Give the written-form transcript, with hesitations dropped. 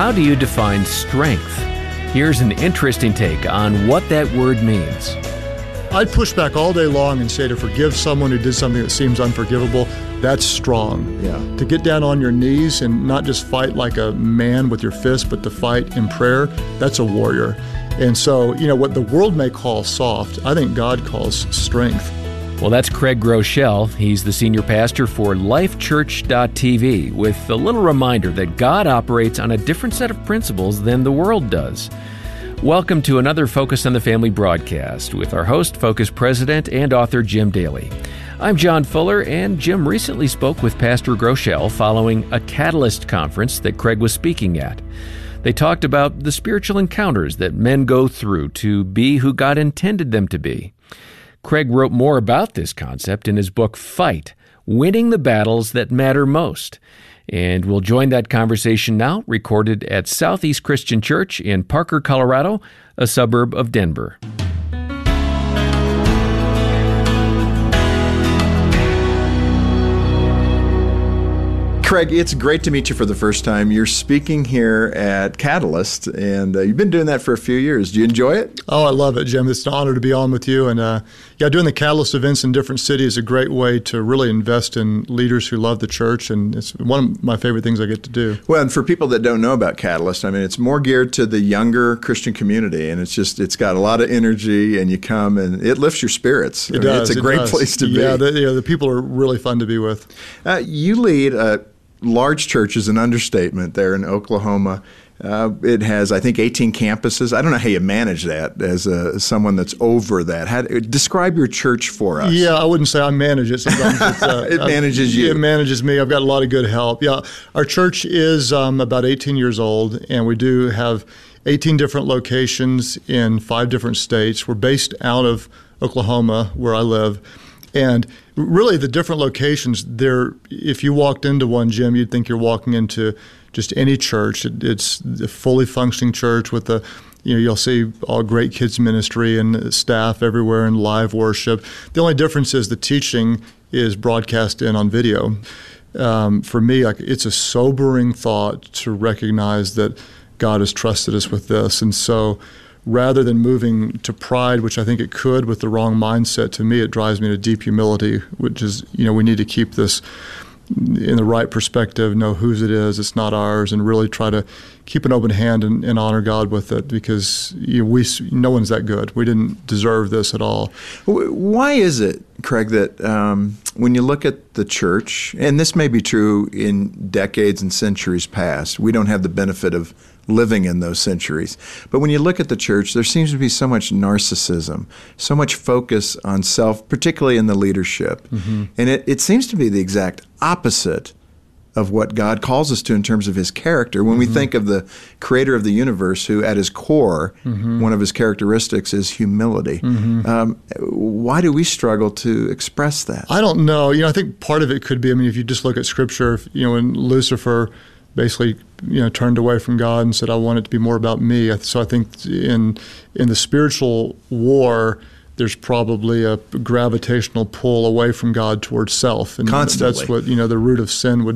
how do you define strength? Here's an interesting take on what that word means. I'd push back all day long and say to forgive someone who did something that seems unforgivable, that's strong. Yeah. To get down on your knees and not just fight like a man with your fist, but to fight in prayer, that's a warrior. And so, what the world may call soft, I think God calls strength. Well, that's Craig Groeschel. He's the senior pastor for LifeChurch.tv, with a little reminder that God operates on a different set of principles than the world does. Welcome to another Focus on the Family broadcast with our host, Focus President and author Jim Daly. I'm John Fuller, and Jim recently spoke with Pastor Groeschel following a Catalyst conference that Craig was speaking at. They talked about the spiritual encounters that men go through to be who God intended them to be. Craig wrote more about this concept in his book, Fight, Winning the Battles That Matter Most. And we'll join that conversation now, recorded at Southeast Christian Church in Parker, Colorado, a suburb of Denver. Craig, it's great to meet you for the first time. You're speaking here at Catalyst, and you've been doing that for a few years. Do you enjoy it? Oh, I love it, Jim. It's an honor to be on with you. And doing the Catalyst events in different cities is a great way to really invest in leaders who love the church, and it's one of my favorite things I get to do. Well, and for people that don't know about Catalyst, it's more geared to the younger Christian community, and it's got a lot of energy, and you come, and it lifts your spirits. It does. It's a great place to be. Yeah, the people are really fun to be with. You lead a large church is an understatement there in Oklahoma. It has, I think, 18 campuses. I don't know how you manage that as someone that's over that. Describe your church for us. Yeah, I wouldn't say I manage it. Sometimes it manages you. It manages me. I've got a lot of good help. Yeah, our church is about 18 years old, and we do have 18 different locations in 5 different states. We're based out of Oklahoma, where I live. And really, the different locations, if you walked into one, Jim, you'd think you're walking into just any church. It's a fully functioning church with you'll see all great kids ministry and staff everywhere and live worship. The only difference is the teaching is broadcast in on video. For me, it's a sobering thought to recognize that God has trusted us with this. And so rather than moving to pride, which I think it could with the wrong mindset, to me it drives me to deep humility, which is, we need to keep this in the right perspective, know whose it is, it's not ours, and really try to keep an open hand and honor God with it, because no one's that good. We didn't deserve this at all. Why is it, Craig, that when you look at the church, and this may be true in decades and centuries past, we don't have the benefit of living in those centuries. But when you look at the church, there seems to be so much narcissism, so much focus on self, particularly in the leadership. Mm-hmm. And it seems to be the exact opposite of what God calls us to in terms of his character. When we think of the creator of the universe, who at his core, one of his characteristics is humility. Why do we struggle to express that? I don't know. I think part of it could be, if you just look at Scripture, when Lucifer basically turned away from God and said, I want it to be more about me. So I think in the spiritual war, there's probably a gravitational pull away from God towards self. And constantly. That's what, the root of sin would